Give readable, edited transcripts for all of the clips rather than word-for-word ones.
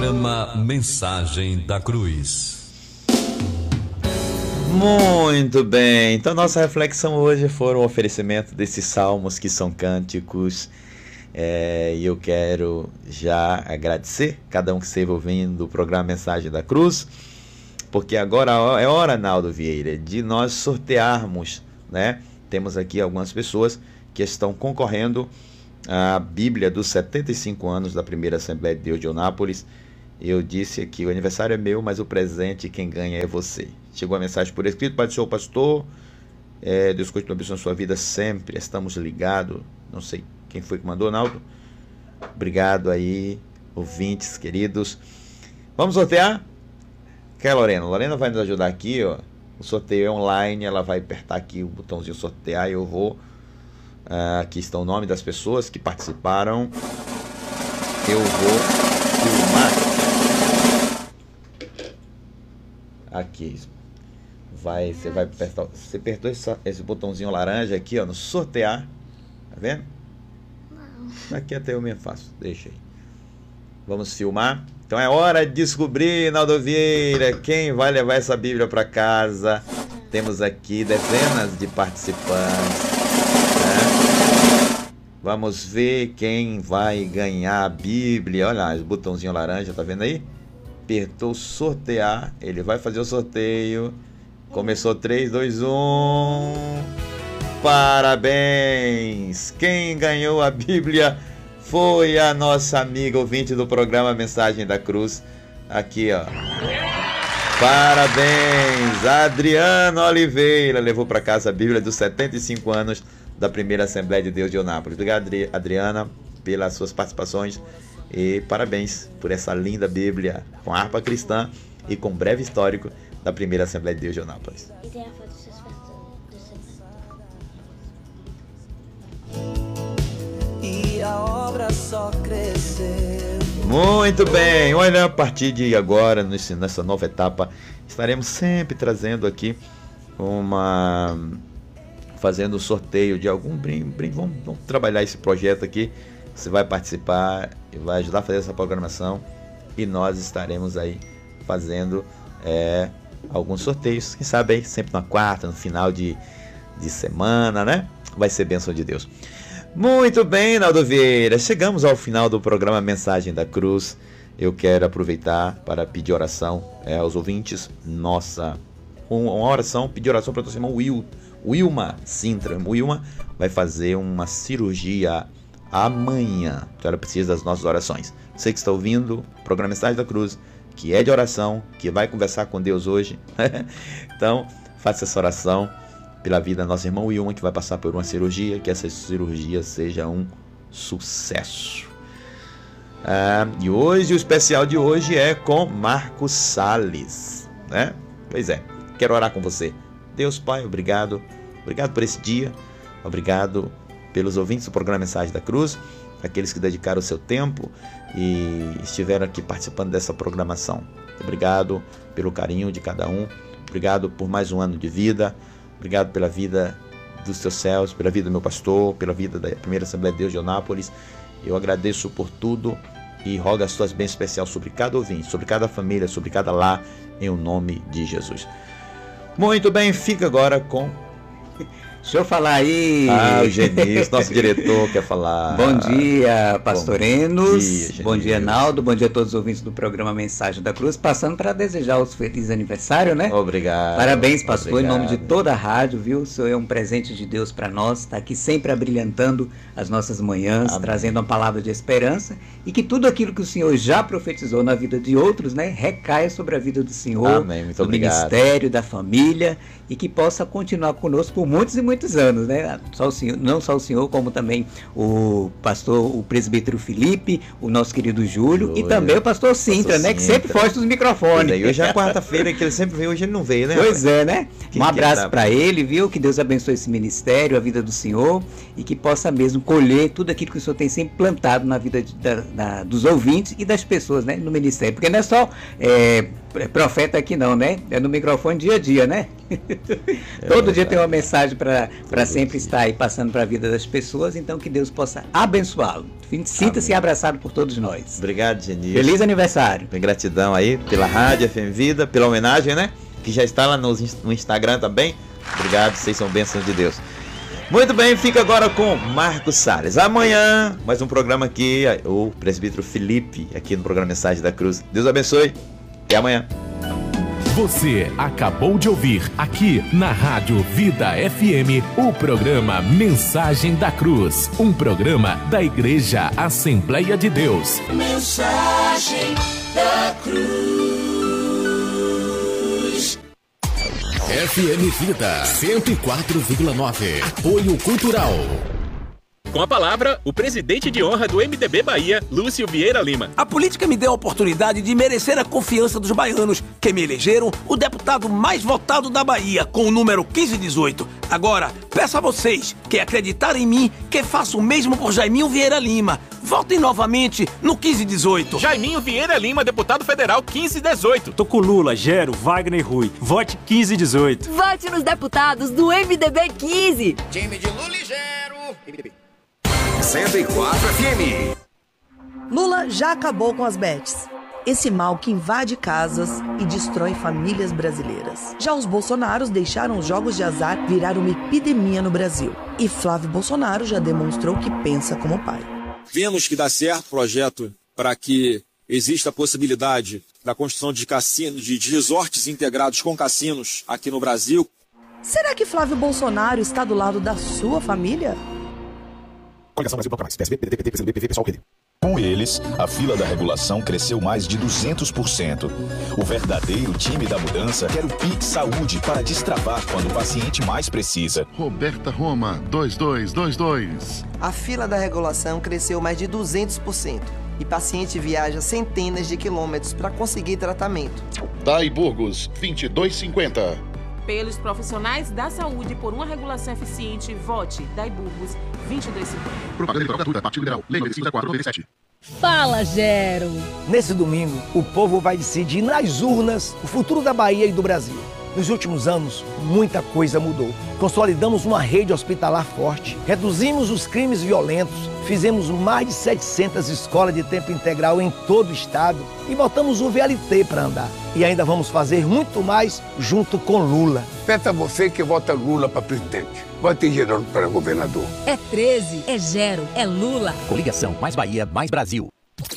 Programa Mensagem da Cruz. Muito bem, então nossa reflexão hoje foi o oferecimento desses salmos que são cânticos, e eu quero já agradecer cada um que esteve ouvindo o programa Mensagem da Cruz, porque agora é hora, Naldo Vieira, de nós sortearmos, né? Temos aqui algumas pessoas que estão concorrendo à Bíblia dos 75 anos da primeira Assembleia de Deus de Eunápolis. Eu disse aqui, o aniversário é meu, mas o presente quem ganha é você. Chegou a mensagem por escrito, Pai do Senhor, pastor, Deus continue abençoando a sua vida sempre, estamos ligados. Não sei quem foi que mandou, Naldo. Obrigado aí, ouvintes queridos. Vamos sortear? Quer, Lorena? Lorena vai nos ajudar aqui, ó. O sorteio é online, ela vai apertar aqui o botãozinho sortear e eu vou... aqui está o nome das pessoas que participaram. Eu vou filmar. Aqui. Você vai apertar. Você apertou esse botãozinho laranja aqui, ó, no sortear. Tá vendo? Não. Aqui até eu mesmo faço. Deixa aí. Vamos filmar. Então é hora de descobrir, Naldo Vieira, quem vai levar essa Bíblia para casa. Temos aqui dezenas de participantes, né? Vamos ver quem vai ganhar a Bíblia. Olha lá, o botãozinho laranja, tá vendo aí? Apertou sortear, ele vai fazer o sorteio. Começou 3, 2, 1. Parabéns! Quem ganhou a Bíblia foi a nossa amiga ouvinte do programa Mensagem da Cruz. Aqui, ó. Parabéns! Adriana Oliveira levou para casa a Bíblia dos 75 anos da primeira Assembleia de Deus de Eunápolis. Obrigado, Adriana, pelas suas participações. E parabéns por essa linda Bíblia com harpa cristã e com breve histórico da primeira Assembleia de Deus de Eunápolis. E tem a foto dos seus e a obra só cresceu. Muito bem, olha, a partir de agora, nessa nova etapa, estaremos sempre trazendo aqui fazendo o sorteio de algum brinde. Vamos trabalhar esse projeto aqui. Você vai participar e vai ajudar a fazer essa programação. E nós estaremos aí fazendo alguns sorteios. Quem sabe aí, sempre na quarta, no final de semana, né? Vai ser bênção de Deus. Muito bem, Naldo Vieira. Chegamos ao final do programa Mensagem da Cruz. Eu quero aproveitar para pedir oração aos ouvintes. Uma oração, pedir oração para o nosso irmão Wilma Sintra. Wilma vai fazer uma cirurgia amanhã. Então ela precisa das nossas orações. Você que está ouvindo o programa Mensagem da Cruz, que é de oração, que vai conversar com Deus hoje. Então, faça essa oração pela vida da nossa irmã Wilma, que vai passar por uma cirurgia, que essa cirurgia seja um sucesso. E hoje, o especial de hoje é com Marcos Salles, né? Pois é, quero orar com você. Deus Pai, obrigado por esse dia, obrigado pelos ouvintes do programa Mensagem da Cruz, aqueles que dedicaram o seu tempo e estiveram aqui participando dessa programação. Obrigado pelo carinho de cada um, obrigado por mais um ano de vida, obrigado pela vida dos teus céus, pela vida do meu pastor, pela vida da primeira Assembleia de Deus de Eunápolis. Eu agradeço por tudo e rogo as tuas bênçãos especiais sobre cada ouvinte, sobre cada família, sobre cada lar, em o nome de Jesus. Muito bem, fica agora com... Deixa eu falar aí. O Genis, nosso diretor, quer falar. Bom dia, pastorenos. Bom dia, Naldo. Bom dia a todos os ouvintes do programa Mensagem da Cruz. Passando para desejar os felizes aniversário, né? Obrigado. Parabéns, pastor, obrigado. Em nome de toda a rádio, viu? O senhor é um presente de Deus para nós. Está aqui sempre abrilhantando as nossas manhãs, Amém. Trazendo uma palavra de esperança. E que tudo aquilo que o senhor já profetizou na vida de outros, né? Recaia sobre a vida do senhor. Amém. Muito obrigado. Do ministério, da família. E que possa continuar conosco por muitos e muitos anos, né? Só o senhor, não só o senhor, como também o pastor, o presbítero Felipe, o nosso querido Júlio e também o pastor Sintra, né? Que sempre foge dos microfones. E hoje é quarta-feira que ele sempre vem, hoje ele não veio, né? Pois é, né? Um abraço para ele, viu? Que Deus abençoe esse ministério, a vida do senhor e que possa mesmo colher tudo aquilo que o senhor tem sempre plantado na vida dos ouvintes e das pessoas, né? No ministério. Porque não é só profeta aqui não, né? É no microfone dia a dia, né? Todo dia tem uma mensagem para sempre estar aí passando para a vida das pessoas, então que Deus possa abençoá-lo. Sinta-se abraçado por todos nós. Obrigado, Genilson. Feliz aniversário. Tem gratidão aí pela Rádio FM Vida, pela homenagem, né? Que já está lá no Instagram também. Obrigado, vocês são bênçãos de Deus. Muito bem, fica agora com Marcos Salles. Amanhã, mais um programa aqui, o presbítero Felipe, aqui no programa Mensagem da Cruz. Deus abençoe. Até amanhã. Você acabou de ouvir aqui na Rádio Vida FM o programa Mensagem da Cruz, um programa da Igreja Assembleia de Deus. Mensagem da Cruz. FM Vida 104,9. Apoio Cultural. Com a palavra, o presidente de honra do MDB Bahia, Lúcio Vieira Lima. A política me deu a oportunidade de merecer a confiança dos baianos, que me elegeram o deputado mais votado da Bahia, com o número 1518. Agora, peço a vocês que acreditarem em mim, que faço o mesmo por Jaiminho Vieira Lima. Votem novamente no 1518. Jaiminho Vieira Lima, deputado federal 1518. Tô com Lula, Gero, Wagner e Rui. Vote 1518. Vote nos deputados do MDB 15. Time de Lula e Gero. 104 FM. Lula já acabou com as bets. Esse mal que invade casas e destrói famílias brasileiras. Já os Bolsonaros deixaram os jogos de azar virar uma epidemia no Brasil. E Flávio Bolsonaro já demonstrou que pensa como pai. Vemos que dá certo o projeto para que exista a possibilidade da construção de cassinos, de resorts integrados com cassinos aqui no Brasil. Será que Flávio Bolsonaro está do lado da sua família? Coligação Brasil Proclamais, PSB, PDT, PT, PCdoB, PV, PSOL, PD. Com eles, a fila da regulação cresceu mais de 200%. O verdadeiro time da mudança quer o Pix Saúde para destravar quando o paciente mais precisa. Roberta Roma, 2222. A fila da regulação cresceu mais de 200% e paciente viaja centenas de quilômetros para conseguir tratamento. Dai Burgos, 2250. Pelos profissionais da saúde por uma regulação eficiente, vote Dai Burgos 2250. Propaganda eleitoral gratuita, Partido Liberal, Lei 85/97. Fala, Gero! Nesse domingo, o povo vai decidir nas urnas o futuro da Bahia e do Brasil. Nos últimos anos, muita coisa mudou. Consolidamos uma rede hospitalar forte, reduzimos os crimes violentos, fizemos mais de 700 escolas de tempo integral em todo o estado e botamos o VLT para andar. E ainda vamos fazer muito mais junto com Lula. Peça você que vota Lula para presidente. Vote Geraldo para governador. É 13, é Gero, é Lula. Coligação Mais Bahia, Mais Brasil.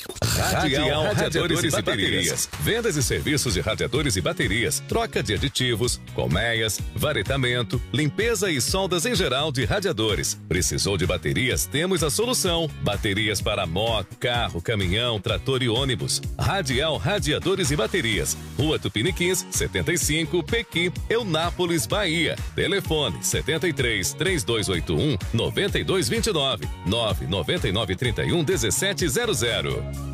Radial Radiadores e Baterias. Vendas e serviços de radiadores e baterias, troca de aditivos, colmeias, varetamento, limpeza e soldas em geral de radiadores. Precisou de baterias? Temos a solução. Baterias para moto, carro, caminhão, trator e ônibus. Radial Radiadores e Baterias. Rua Tupiniquins, 75, Pequi, Eunápolis, Bahia. Telefone 73 3281 9229 999 31 1700.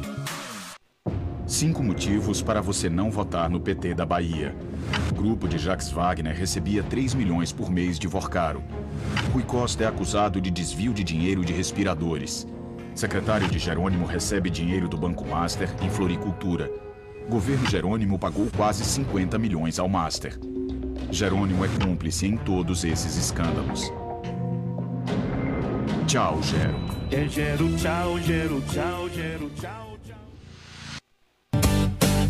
5 motivos para você não votar no PT da Bahia. O grupo de Jacques Wagner recebia 3 milhões por mês de Vorcaro. Rui Costa é acusado de desvio de dinheiro de respiradores. Secretário de Jerônimo recebe dinheiro do Banco Master em floricultura. Governo Jerônimo pagou quase 50 milhões ao Master. Jerônimo é cúmplice em todos esses escândalos. Tchau, Gero. É Gero, tchau, Gero, tchau, Gero, tchau.